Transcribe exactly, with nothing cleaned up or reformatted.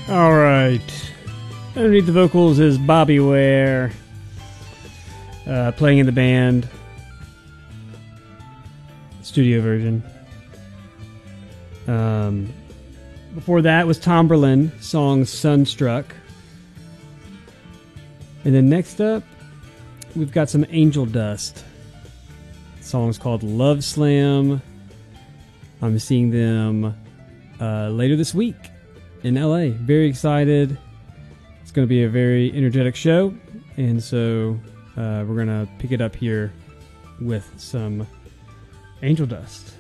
All right. Underneath the vocals is Bobby Ware, uh, playing in the band, studio version. Um, before that was Tom Berlin, song Sunstruck. And then next up, we've got some Angel Dust. The song's called Love Slam. I'm seeing them uh, later this week in L A. Very excited. It's going to be a very energetic show. And so uh, we're going to pick it up here with some Angel Dust.